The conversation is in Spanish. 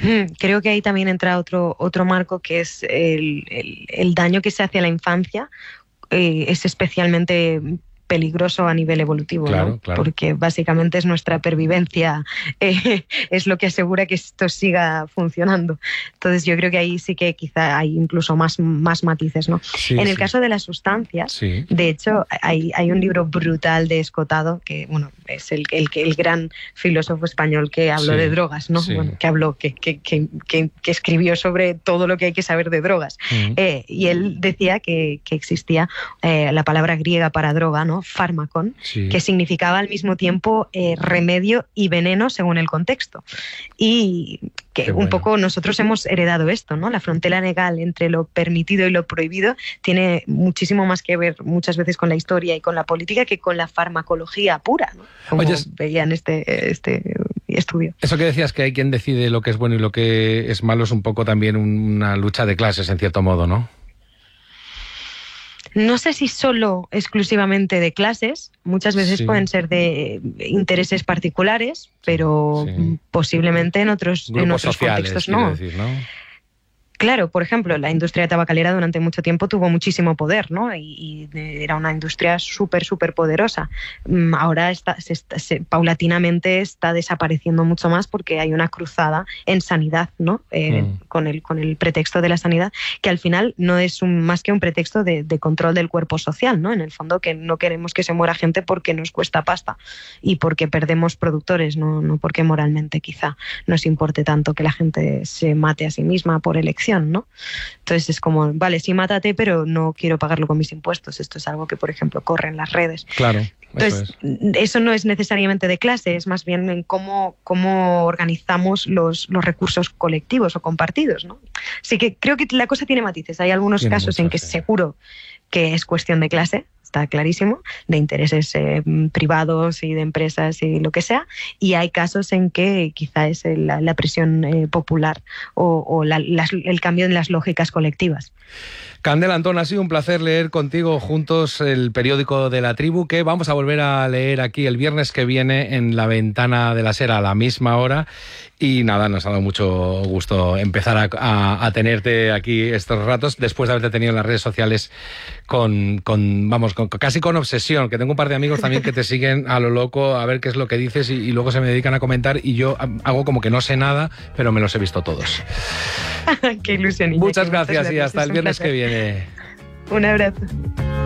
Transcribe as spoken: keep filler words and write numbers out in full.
Creo que ahí también entra otro, otro marco, que es el, el, el daño que se hace a la infancia. Eh, es especialmente peligroso a nivel evolutivo, claro, ¿no? Claro. Porque básicamente es nuestra pervivencia, eh, es lo que asegura que esto siga funcionando. Entonces yo creo que ahí sí que quizá hay incluso más, más matices, ¿no? Sí, en el sí. caso de las sustancias, sí. de hecho, hay, hay un libro brutal de Escotado, que bueno, es el, el, el gran filósofo español que habló Sí, de drogas, ¿no? sí. Bueno, que habló, que, que, que, que, que escribió sobre todo lo que hay que saber de drogas. Mm. Eh, y él decía que, que existía eh, la palabra griega para droga, ¿no? Fármacon, Sí. que significaba al mismo tiempo eh, remedio y veneno según el contexto. Y que Qué un bueno. poco nosotros hemos heredado esto, ¿no? La frontera legal entre lo permitido y lo prohibido tiene muchísimo más que ver muchas veces con la historia y con la política que con la farmacología pura, ¿no? Como Oye, veía en este, este estudio. Eso que decías, que hay quien decide lo que es bueno y lo que es malo, es un poco también una lucha de clases, en cierto modo, ¿no? No sé si solo exclusivamente de clases, muchas veces Sí. pueden ser de intereses particulares, pero Sí. posiblemente en otros, Grupos en otros sociales, contextos quiero no. decir, ¿no? Claro, por ejemplo, la industria tabacalera durante mucho tiempo tuvo muchísimo poder, ¿no? Y, y era una industria súper, súper poderosa. Ahora está, se está, se, paulatinamente está desapareciendo mucho más porque hay una cruzada en sanidad, ¿no? Eh, mm. con, el, con el pretexto de la sanidad, que al final no es un, más que un pretexto de, de control del cuerpo social, ¿no? En el fondo, que no queremos que se muera gente porque nos cuesta pasta y porque perdemos productores, no, no porque moralmente quizá nos importe tanto que la gente se mate a sí misma por elección, ¿no? Entonces es como, vale, sí, mátate, pero no quiero pagarlo con mis impuestos. Esto es algo que, por ejemplo, corre en las redes. Claro. Entonces, eso, es. eso no es necesariamente de clase, es más bien en cómo, cómo organizamos los, los recursos colectivos o compartidos, ¿no? Así que creo que la cosa tiene matices. Hay algunos tiene casos mucho, en que sí. seguro que es cuestión de clase, está clarísimo, de intereses eh, privados y de empresas y lo que sea, y hay casos en que quizá es la, la presión eh, popular o, o la, las, el cambio en las lógicas colectivas. Candela Antón, ha sido un placer leer contigo juntos el periódico de La Tribu, que vamos a volver a leer aquí el viernes que viene en La Ventana de la Sera a la misma hora. Y nada, nos ha dado mucho gusto empezar a, a, a tenerte aquí estos ratos, después de haberte tenido en las redes sociales con, con vamos, con, casi con obsesión, que tengo un par de amigos también que te siguen a lo loco a ver qué es lo que dices y, y luego se me dedican a comentar y yo hago como que no sé nada, pero me los he visto todos. Qué ilusión. Muchas gracias y hasta el viernes que viene. Un abrazo.